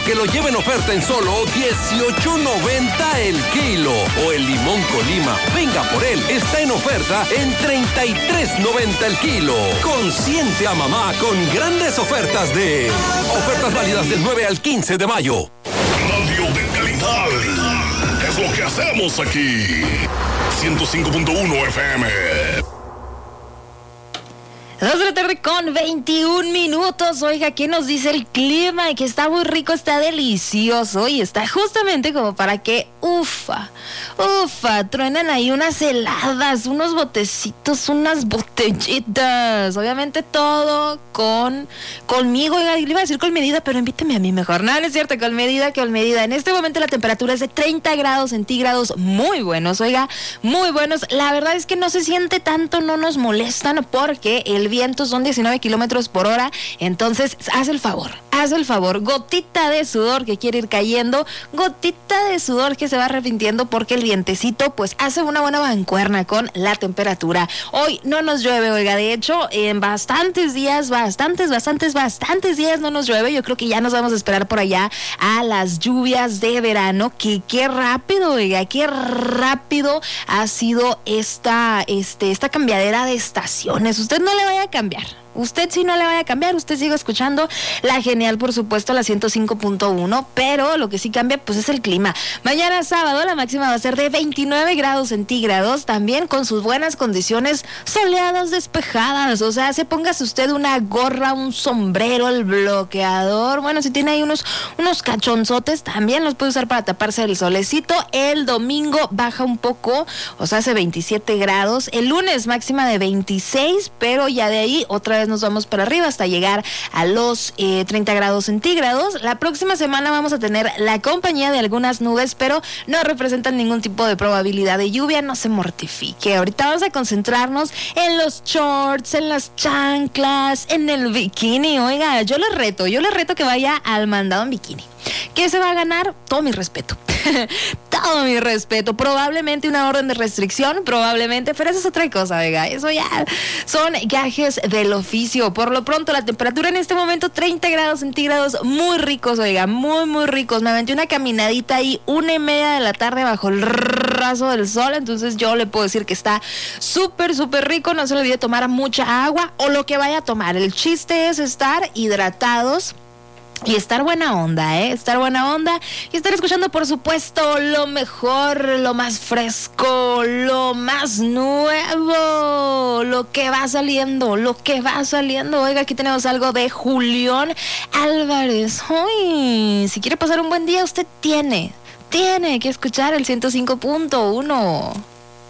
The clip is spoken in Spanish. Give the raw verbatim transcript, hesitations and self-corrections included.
Que lo lleven oferta en solo dieciocho noventa el kilo. O el limón Colima, venga por él, está en oferta en treinta y tres noventa el kilo. Consiente a mamá con grandes ofertas de... Ofertas válidas del nueve al quince de mayo. Radio de calidad. Es lo que hacemos aquí. ciento cinco punto uno F M. Dos de la tarde con veintiún minutos. Oiga, ¿qué nos dice el clima? Que está muy rico, está delicioso y está justamente como para que, ufa, ufa, truenan ahí unas heladas, unos botecitos, unas botellitas. Obviamente todo con, conmigo, oiga, le iba a decir con medida, pero invíteme a mí mejor. No, no es cierto, con medida, con medida. En este momento la temperatura es de treinta grados centígrados, muy buenos, oiga, muy buenos. La verdad es que no se siente tanto, no nos molestan porque el vientos son diecinueve kilómetros por hora, entonces haz el favor, haz el favor, gotita de sudor que quiere ir cayendo, gotita de sudor que se va arrepintiendo porque el vientecito pues hace una buena mancuerna con la temperatura. Hoy no nos llueve, oiga, de hecho en bastantes días, bastantes, bastantes, bastantes días no nos llueve. Yo creo que ya nos vamos a esperar por allá a las lluvias de verano, que qué rápido, oiga, qué rápido ha sido esta, este, esta cambiadera de estaciones. Usted no le vaya a cambiar. Usted sí no le vaya a cambiar, usted sigue escuchando la genial, por supuesto, la ciento cinco punto uno, pero lo que sí cambia pues es el clima. Mañana sábado la máxima va a ser de veintinueve grados centígrados, también con sus buenas condiciones soleadas, despejadas, o sea, se póngase usted una gorra, un sombrero, el bloqueador, bueno, si tiene ahí unos, unos cachonzotes, también los puede usar para taparse del solecito. El domingo baja un poco, o sea, hace veintisiete grados, el lunes máxima de veintiséis, pero ya de ahí otra vez nos vamos para arriba hasta llegar a los eh, treinta grados centígrados. La próxima semana vamos a tener la compañía de algunas nubes, pero no representan ningún tipo de probabilidad de lluvia. No se mortifique. Ahorita vamos a concentrarnos en los shorts, en las chanclas, en el bikini. Oiga, yo le reto, yo le reto que vaya al mandado en bikini. ¿Qué se va a ganar? Todo mi respeto. Todo mi respeto. Probablemente una orden de restricción, probablemente, pero eso es otra cosa, oiga. Eso ya son gajes del oficio. Por lo pronto, la temperatura en este momento, treinta grados centígrados, muy ricos, oiga, muy, muy ricos. Me aventé una caminadita ahí, una y media de la tarde bajo el raso del sol, entonces yo le puedo decir que está súper, súper rico. No se le olvide tomar mucha agua o lo que vaya a tomar. El chiste es estar hidratados y estar buena onda, ¿eh? Estar buena onda y estar escuchando, por supuesto, lo mejor, lo más fresco, lo más nuevo, lo que va saliendo, lo que va saliendo. Oiga, aquí tenemos algo de Julián Álvarez. Uy, si quiere pasar un buen día, usted tiene, tiene que escuchar el ciento cinco punto uno.